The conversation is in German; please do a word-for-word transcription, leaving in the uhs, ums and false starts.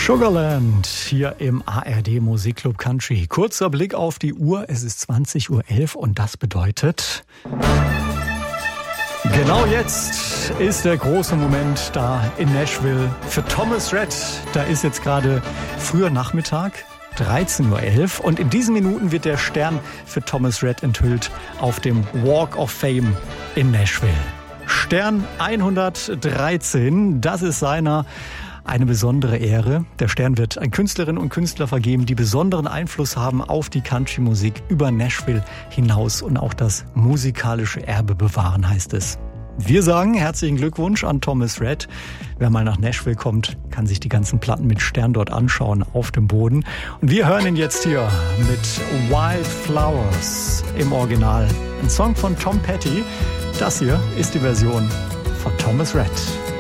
Sugarland hier im A R D Musikclub Country. Kurzer Blick auf die Uhr, es ist zwanzig Uhr elf und das bedeutet, genau jetzt ist der große Moment da in Nashville für Thomas Rhett. Da ist jetzt gerade früher Nachmittag, dreizehn Uhr elf, und in diesen Minuten wird der Stern für Thomas Rhett enthüllt auf dem Walk of Fame in Nashville. Stern hundertdreizehn, das ist seiner eine besondere Ehre. Der Stern wird an Künstlerinnen und Künstler vergeben, die besonderen Einfluss haben auf die Country-Musik über Nashville hinaus und auch das musikalische Erbe bewahren, heißt es. Wir sagen herzlichen Glückwunsch an Thomas Rhett. Wer mal nach Nashville kommt, kann sich die ganzen Platten mit Stern dort anschauen auf dem Boden. Und wir hören ihn jetzt hier mit Wildflowers im Original. Ein Song von Tom Petty. Das hier ist die Version von Thomas Rhett.